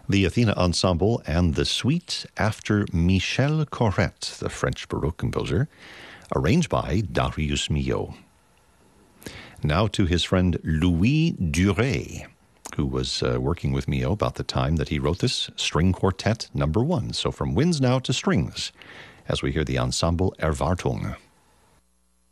The Athena Ensemble and the Suite after Michel Corrette, the French Baroque composer, arranged by Darius Milhaud. Now to his friend Louis Duret, who was working with Milhaud about the time that he wrote this String Quartet No. 1. So from winds now to strings, as we hear the ensemble Erwartung.